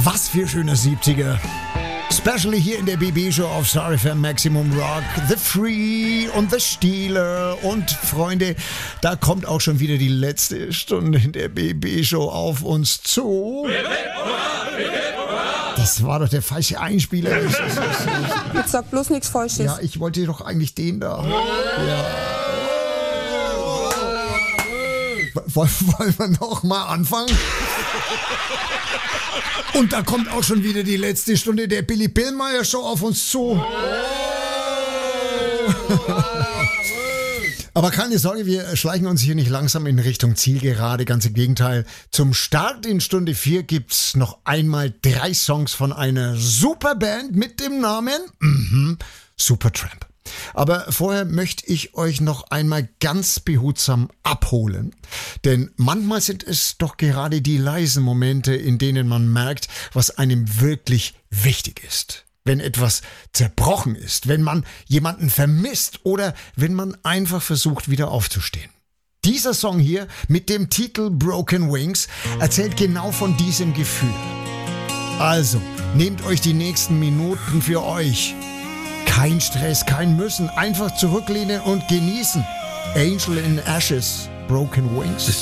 Was für schöne 70er. Especially hier in der BB-Show auf Star FM Maximum Rock. The Free und The Stealer. Und Freunde, da kommt auch schon wieder die letzte Stunde in der BB-Show auf uns zu. Das war doch der falsche Einspieler. Jetzt sag bloß nichts Falsches. Ja, ich wollte doch eigentlich den da. Ja. Wollen wir noch mal anfangen? Und da kommt auch schon wieder die letzte Stunde der Billy Pillmeyer Show auf uns zu. Aber keine Sorge, wir schleichen uns hier nicht langsam in Richtung Zielgerade, ganz im Gegenteil. Zum Start in Stunde 4 gibt's noch einmal 3 Songs von einer Superband mit dem Namen Supertramp. Aber vorher möchte ich euch noch einmal ganz behutsam abholen. Denn manchmal sind es doch gerade die leisen Momente, in denen man merkt, was einem wirklich wichtig ist. Wenn etwas zerbrochen ist, wenn man jemanden vermisst oder wenn man einfach versucht, wieder aufzustehen. Dieser Song hier mit dem Titel Broken Wings erzählt genau von diesem Gefühl. Also, nehmt euch die nächsten Minuten für euch. Kein Stress, kein Müssen, einfach zurücklehnen und genießen. Angel in Ashes, Broken Wings.